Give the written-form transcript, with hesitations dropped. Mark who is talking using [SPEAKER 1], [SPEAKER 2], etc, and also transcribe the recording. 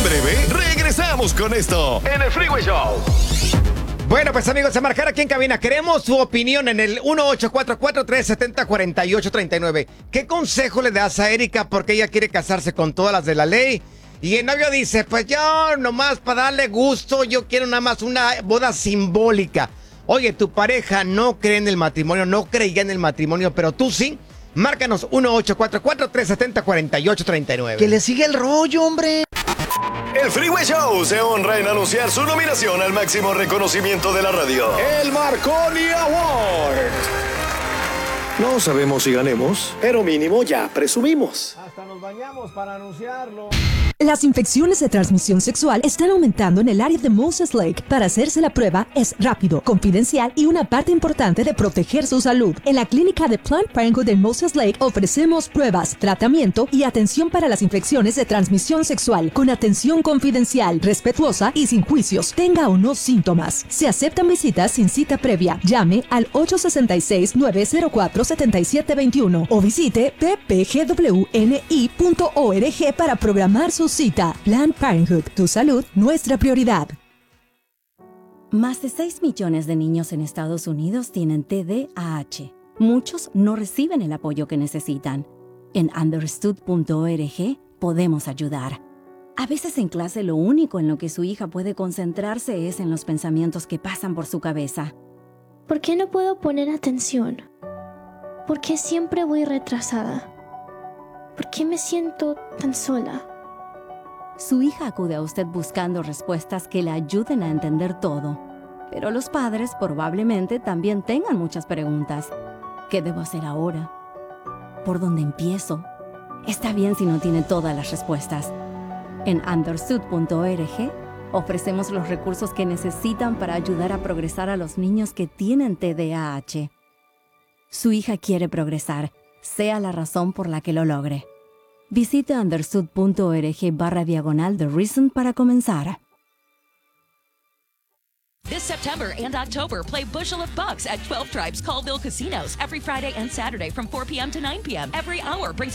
[SPEAKER 1] breve, regresamos con esto en el Freeway Show.
[SPEAKER 2] Bueno, pues amigos, a marcar aquí en cabina. Queremos su opinión en el 1844-370-4839. ¿Qué consejo le das a Erika porque ella quiere casarse con todas las de la ley? Y el novio dice, pues yo nomás para darle gusto, yo quiero nada más una boda simbólica. Oye, tu pareja no cree en el matrimonio, no creía en el matrimonio, pero tú sí. Márcanos 1844-370-4839.
[SPEAKER 3] Que le sigue el rollo, hombre.
[SPEAKER 1] El Freeway Show se honra en anunciar su nominación al máximo reconocimiento de la radio, el Marconi Award. No sabemos si ganemos, pero mínimo ya presumimos.
[SPEAKER 2] Hasta nos bañamos para anunciarlo.
[SPEAKER 4] Las infecciones de transmisión sexual están aumentando en el área de Moses Lake. Para hacerse la prueba es rápido, confidencial y una parte importante de proteger su salud. En la clínica de Planned Parenthood de Moses Lake ofrecemos pruebas, tratamiento y atención para las infecciones de transmisión sexual con atención confidencial, respetuosa y sin juicios, tenga o no síntomas. Se aceptan visitas sin cita previa. Llame al 866-904-7721 o visite ppgwni.org para programar su cita. Planned Parenthood, tu salud, nuestra prioridad.
[SPEAKER 5] Más de 6 millones de niños en Estados Unidos tienen TDAH. Muchos no reciben el apoyo que necesitan. En understood.org podemos ayudar. A veces en clase lo único en lo que su hija puede concentrarse es en los pensamientos que pasan por su cabeza.
[SPEAKER 6] ¿Por qué no puedo poner atención? ¿Por qué siempre voy retrasada? ¿Por qué me siento tan sola?
[SPEAKER 5] Su hija acude a usted buscando respuestas que le ayuden a entender todo. Pero los padres probablemente también tengan muchas preguntas. ¿Qué debo hacer ahora? ¿Por dónde empiezo? Está bien si no tiene todas las respuestas. En understood.org ofrecemos los recursos que necesitan para ayudar a progresar a los niños que tienen TDAH. Su hija quiere progresar, sea la razón por la que lo logre. Visite understood.org/The Reason para comenzar.
[SPEAKER 7] This September and October, play Bushel of Bucks at 12 Tribes Colville Casinos every Friday and Saturday from 4 p.m. to 9 p.m. Every hour brings